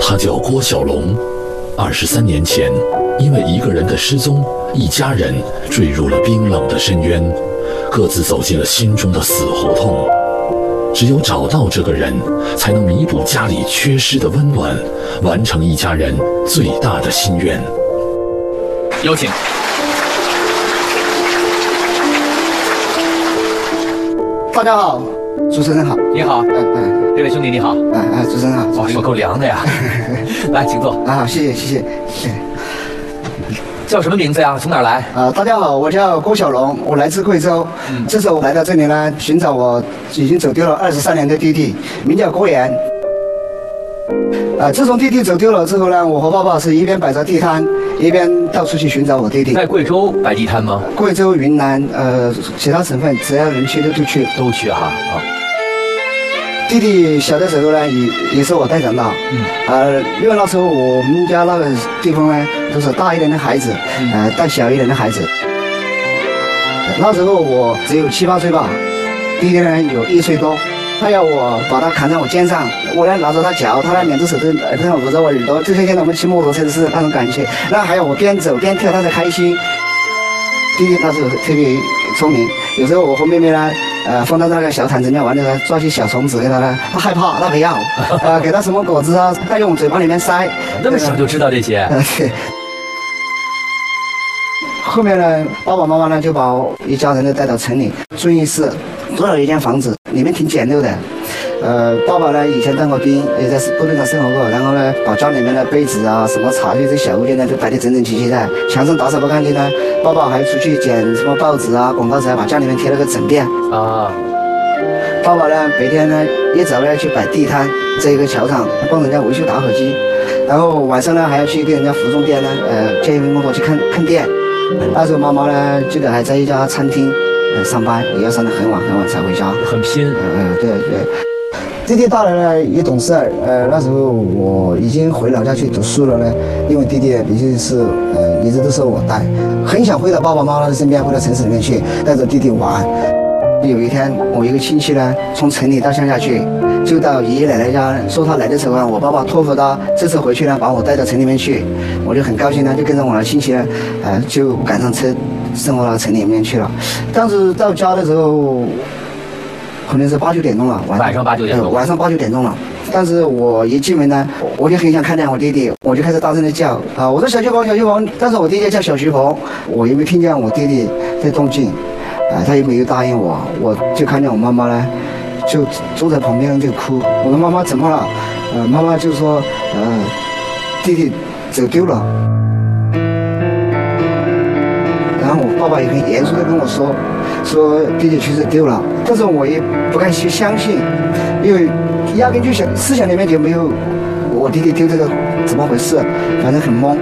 他叫郭小龙。23年前，因为一个人的失踪，一家人坠入了冰冷的深渊，各自走进了心中的死胡同。只有找到这个人，才能弥补家里缺失的温暖，完成一家人最大的心愿。有请。 大家好，主持人好。 你好，这位兄弟你好。 主持人好。 哇，手够凉的呀。来，请坐。 好，谢谢。 叫什么名字呀？从哪儿来？ 大家好，我叫郭小龙，我来自贵州。这次我来到这里呢，寻找我已经走丢了23年的弟弟，名叫郭岩。自从弟弟走丢了之后呢，我和爸爸是一边摆着地摊，一边到处去寻找我弟弟。 在贵州摆地摊吗？ 贵州、云南，其他省份只要能去的都去。 都去哈。 弟弟小的时候呢，也是我带长大。因为那时候我们家那个地方呢，都是大一点的孩子，带小一点的孩子。那时候我只有7、8岁吧，弟弟呢有1岁多。他要我把他扛在我肩上，我呢拿着他脚，他呢2只手都捂着我耳朵，就像现在我们骑摩托车的是那种感觉。那还有我边走边跳，他才开心。弟弟那时候特别聪明，有时候我和妹妹呢，放到那个小毯子里面玩的时候，抓起小虫子给他呢，他害怕，他不要。给他什么果子啊，他用嘴巴里面塞。 那么小就知道这些。 对。后面呢，爸爸妈妈呢就把我一家人都带到城里，遵义市租了一间房子，里面挺简陋的。爸爸呢以前当过兵，也在部队上生活过，然后呢把家里面的杯子啊、什么茶具这小物件呢都摆得整整齐齐的，墙上打扫不干净呢，爸爸还出去捡什么报纸啊、广告纸啊，把家里面贴了个整遍。爸爸呢白天呢一早呢去摆地摊，这个桥上帮人家维修打火机，然后晚上呢还要去给人家服装店呢接一份工作去看店。那时候妈妈呢记得还在一家餐厅上班，也要上得很晚才回家， 很拼。 对。弟弟大了呢也懂事，那时候我已经回老家去读书了呢，因为弟弟毕竟是一直都是我带，很想回到爸爸妈妈的身边，回到城市里面去带着弟弟玩。有一天我一个亲戚呢从城里到乡下去，就到爷爷奶奶家，说他来的时候我爸爸托付他这次回去呢把我带到城里面去，我就很高兴呢，就跟着我的亲戚呢就赶上车生活到城里面去了。当时到家的时候可能是8、9点钟了， 晚上8、9点钟。 晚上8、9点钟了。但是我一进门呢，我就很想看见我弟弟，我就开始大声的叫我说小徐鹏，小徐鹏。但是我弟弟叫小徐鹏，我也没听见我弟弟的动静，他也没有答应我，我就看见我妈妈呢，就坐在旁边就哭。我说妈妈怎么了？妈妈就说弟弟走丢了。然后我爸爸也很严肃的跟我说弟弟确实丢了，但是我也不敢去相信，因为压根就思想里面就没有我弟弟丢这个怎么回事，反正很懵。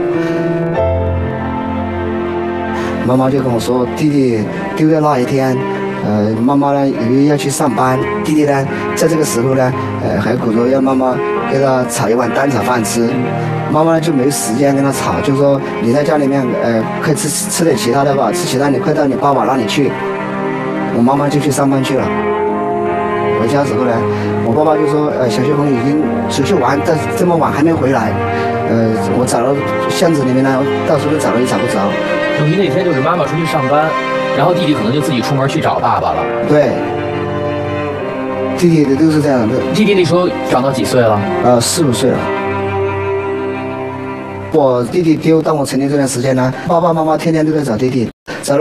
妈妈就跟我说弟弟丢的那一天，妈妈呢由于要去上班，弟弟呢在这个时候呢还鼓着要妈妈给他炒一碗蛋炒饭吃。妈妈就没时间跟他吵，就说你在家里面快吃点其他的吧，吃其他你快到你爸爸那里去。我妈妈就去上班去了。回家之后呢，我爸爸就说小徐鹏已经出去玩，但这么晚还没回来。我找了巷子里面呢，到处都找了也找不着。 等于那天就是妈妈出去上班，然后弟弟可能就自己出门去找爸爸了。 对，弟弟的都是这样的。 弟弟那时候长到几岁了 ？4、5岁了。我弟弟丢到我成年这段时间呢，爸爸妈妈天天都在找弟弟。